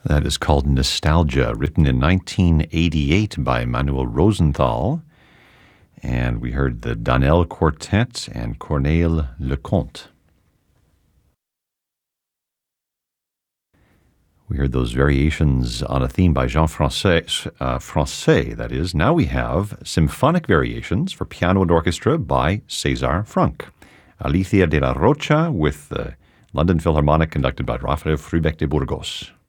That is called Nostalgia, written in 1988 by Manuel Rosenthal. And we heard the Donnell Quartet and Corneille Leconte. We heard those variations on a theme by Jean Francais, that is. Now we have symphonic variations for piano and orchestra by César Franck. Alicia de la Rocha with the London Philharmonic, conducted by Rafael Frubeck de Burgos.